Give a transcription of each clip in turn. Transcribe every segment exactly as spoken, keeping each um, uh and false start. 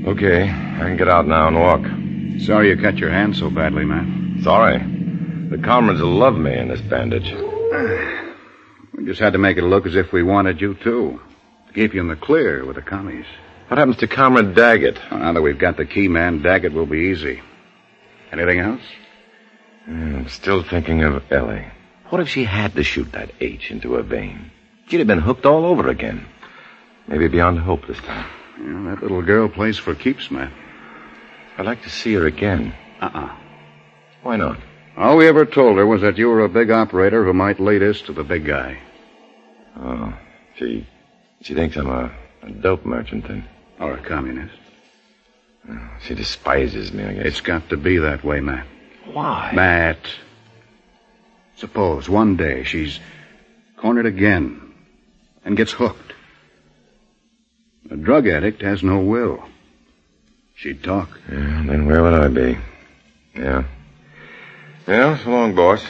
Okay, I can get out now and walk. Sorry you cut your hand so badly, man. Sorry. The comrades will love me in this bandage. We just had to make it look as if we wanted you, too. To keep you in the clear with the commies. What happens to Comrade Daggett? Well, now that we've got the key man, Daggett will be easy. Anything else? I'm still thinking of Ellie. What if she had to shoot that H into her vein? She'd have been hooked all over again. Maybe beyond hope this time. Yeah, that little girl plays for keeps, man. I'd like to see her again. Uh-uh. Why not? All we ever told her was that you were a big operator who might lead us to the big guy. Oh, she... She thinks I'm a, a dope merchant, then. Or a communist. Oh, she despises me, I guess. It's got to be that way, Matt. Why? Matt. Suppose one day she's cornered again and gets hooked. A drug addict has no will. She'd talk. Yeah, then where would I be? Yeah. Yeah, so long, boss.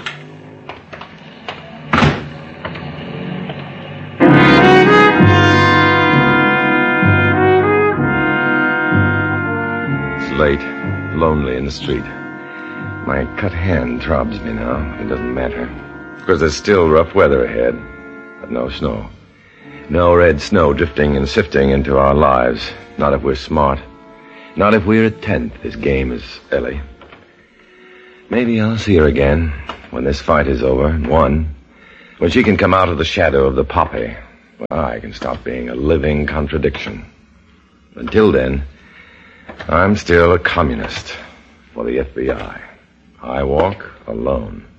It's late, lonely in the street. My cut hand throbs me now, but it doesn't matter. Because there's still rough weather ahead, but no snow. No red snow drifting and sifting into our lives. Not if we're smart. Not if we're a tenth as game as Ellie. Maybe I'll see her again when this fight is over and won. When she can come out of the shadow of the poppy. When I can stop being a living contradiction. Until then, I'm still a communist for the F B I. I walk alone.